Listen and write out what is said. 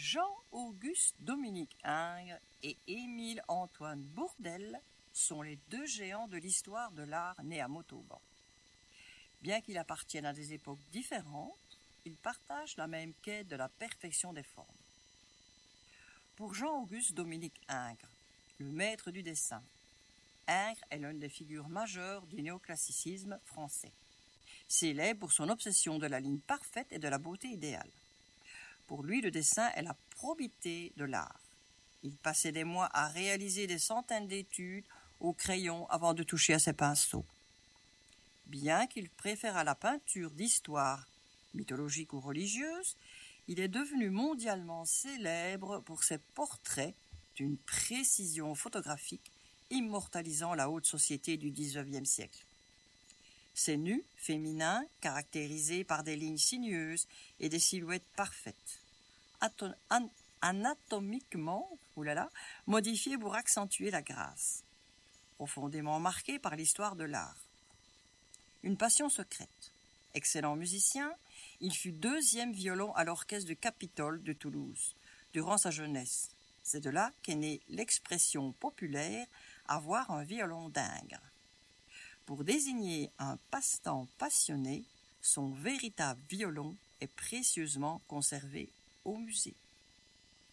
Jean-Auguste Dominique Ingres et Émile-Antoine Bourdelle sont les deux géants de l'histoire de l'art nés à Montauban. Bien qu'ils appartiennent à des époques différentes, ils partagent la même quête de la perfection des formes. Pour Jean-Auguste Dominique Ingres, le maître du dessin, Ingres est l'une des figures majeures du néoclassicisme français, célèbre pour son obsession de la ligne parfaite et de la beauté idéale. Pour lui, le dessin est la probité de l'art. Il passait des mois à réaliser des centaines d'études au crayon avant de toucher à ses pinceaux. Bien qu'il préférât la peinture d'histoire, mythologique ou religieuse, il est devenu mondialement célèbre pour ses portraits d'une précision photographique immortalisant la haute société du XIXe siècle. Ses nus féminins, caractérisés par des lignes sinueuses et des silhouettes parfaites, anatomiquement modifiés pour accentuer la grâce, profondément marqués par l'histoire de l'art. Une passion secrète. Excellent musicien, il fut deuxième violon à l'orchestre du Capitole de Toulouse durant sa jeunesse. C'est de là qu'est née l'expression populaire « avoir un violon d'Ingres ». Pour désigner un passe-temps passionné, son véritable violon est précieusement conservé au musée.